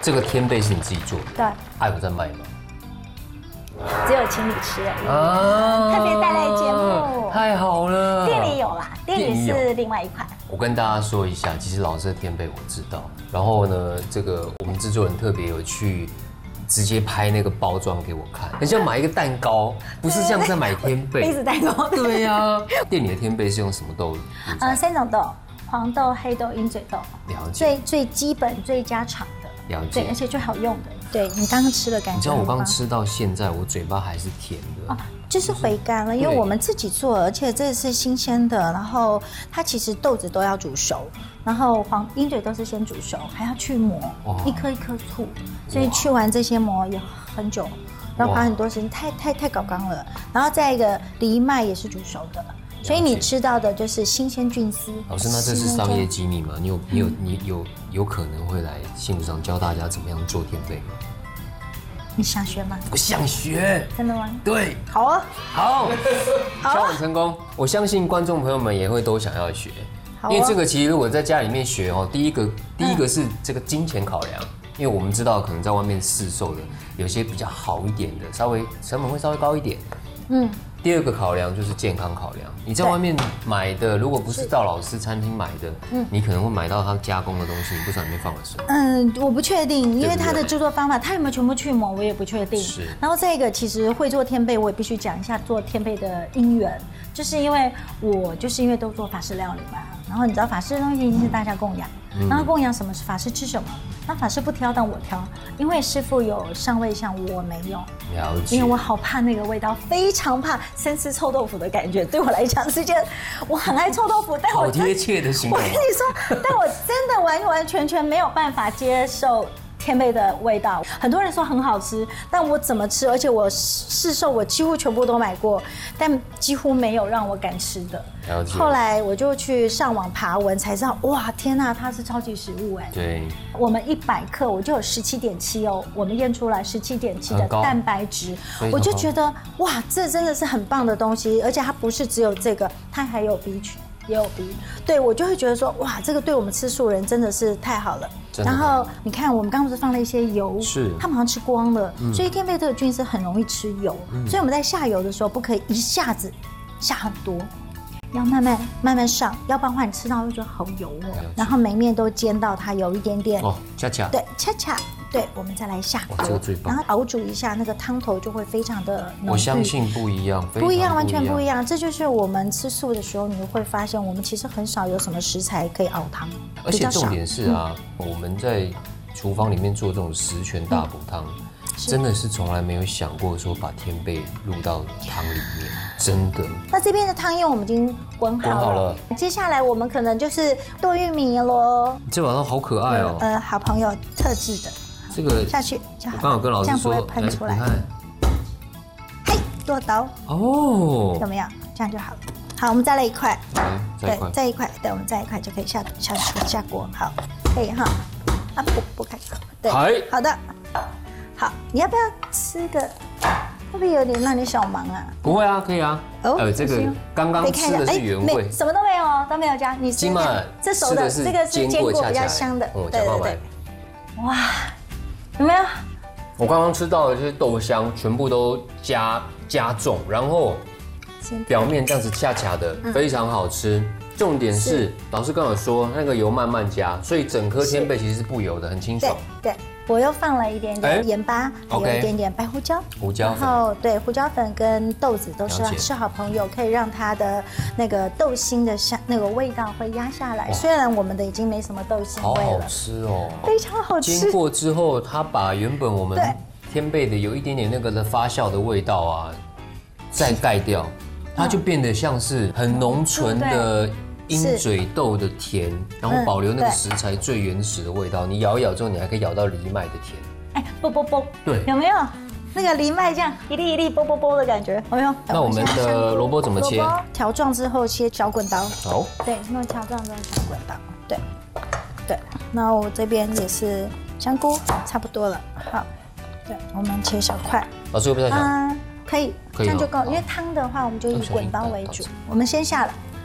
这个天贝是你自己做的？ 对， 还有在卖吗？ 只有请你吃而已。特别带来节目， 太好了。 店里有啦，店里是另外一款。 我跟大家说一下，其实老师的天贝我知道。然后呢，这个我们制作人特别有去直接拍那个包装给我看，很像买一个蛋糕，不是像在买天贝。 杯子蛋糕。 对呀。店里的天贝是用什么豆 ？3种豆：黄豆、黑豆、鹰嘴豆。 了解。 最基本、最家常的。 了解。 对，而且最好用的。对你刚刚吃的感觉， 你知道我刚吃到现在，我嘴巴还是甜的。 就是回甘了，因为我们自己做，而且这是新鲜的，然后它其实豆子都要煮熟，然后鹰嘴豆是先煮熟，还要去膜，一颗一颗醋，所以去完这些膜也很久，要花很多时间，太搞纲了。然后再一个藜麦也是煮熟的，所以你吃到的就是新鲜菌丝。 老师，那这是商业机密吗？你有可能会来幸福上教大家怎么样做天贝吗？ 你想学吗？ 我想学。 真的吗？ 对。 好啊。 好。敲碗成功。我相信观众朋友们也会都想要学，因为这个其实如果在家里面学哦，第一个是这个金钱考量，因为我们知道可能在外面市售的有些比较好一点的，稍微成本会稍微高一点。第二个考量就是健康考量，你在外面买的，如果不是到老师餐厅买的，你可能会买到他加工的东西，你不知道里面放了什么。 我不确定，因为它的制作方法，它有没有全部去膜，我也不确定。 是。 然后再一个，其实会做天贝，我也必须讲一下做天贝的因缘，就是因为我都做法式料理嘛，然后你知道法式的东西一定是大家供养，然后供养什么法师吃什么，那法师不挑，但我挑，因为师傅有上味香，我没有。 了解。 因为我好怕那个味道，非常怕生吃臭豆腐的感觉。对我来讲是件，我很爱臭豆腐，但我好贴切的形容。 我跟你说，但我真的完完全全没有办法接受天贝的味道。很多人说很好吃，但我怎么吃？而且我市售我几乎全部都买过，但几乎没有让我敢吃的。 了解。 后来我就去上网爬文，才知道哇，天哪，它是超级食物哎。 对。 我们100克我就有17.7哦，我们验出来17.7的蛋白质，我就觉得哇，这真的是很棒的东西，而且它不是只有这个，它还有 B 群。也有 B， 对我就会觉得说，哇，这个对我们吃素人真的是太好了。然后你看，我们刚刚不是放了一些油， 是， 他们好像吃光了，所以天贝特的菌是很容易吃油，所以我们在下油的时候不可以一下子下很多，要慢慢上，要不然的话你吃到会觉得好油哦。然后每面都煎到它有一点点恰恰， 对，恰恰。对，我们再来下锅， 这个最棒。 然后熬煮一下，那个汤头就会非常的浓郁。 我相信不一样， 不一样，完全不一样。这就是我们吃素的时候，你会发现我们其实很少有什么食材可以熬汤， 而且重点是啊，我们在厨房里面做这种十全大补汤，真的是从来没有想过说把天贝入到汤里面，真的。 那这边的汤因为我们已经滚好了，接下来我们可能就是剁玉米咯。 这碗汤好可爱哦。 好朋友特制的。这个下去就好， 我刚好跟老师说， 这样不会喷出来。嘿，剁刀哦，有没有？这样就好了。好，我们再来一块，对，再一块，对，我们再一块就可以下锅。好，可以哈。啊，不开口，对，好的。好，你要不要吃个？会不会有点让你小忙啊？ 不会啊，可以啊。这个刚刚吃的是原味， 什么都没有哦，都没有加。你今晚这熟的，这个是煎过比较香的，对。哇。有没有？ 我刚刚吃到的就是豆香，全部都加重，然后表面这样子恰恰的，非常好吃。重点是老师刚好说那个油慢慢加，所以整颗天贝其实是不油的，很清爽。 对，我又放了一点点盐巴，还有一点点白胡椒，然后对胡椒粉跟豆子都是好朋友，可以让它的那个豆腥的那个味道会压下来。虽然我们的已经没什么豆腥味了， 好好吃哦， 非常好吃。 煎过之后，它把原本我们天贝的有一点点那个的发酵的味道啊，再盖掉，它就变得像是很浓醇的鹰嘴豆的甜，然后保留那个食材最原始的味道。你咬一咬之后，你还可以咬到藜麦的甜。 哎，啵啵啵， 对， 有没有那个藜麦这样一粒一粒啵啵啵的感觉？有没有？ 那我们的萝卜怎么切？ 条状之后切小滚刀。 好， 对，弄条状之后小滚刀。对。那我这边也是香菇，差不多了。好，对，我们切小块。 老师会不会太小？ 可以，这样就够。因为汤的话，我们就以滚刀为主。我们先下了。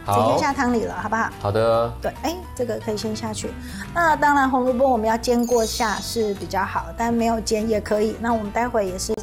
直接下汤里了，好不好？ 好的。 对，这个可以先下去。那当然红萝卜我们要煎过下是比较好，但没有煎也可以。那我们待会也是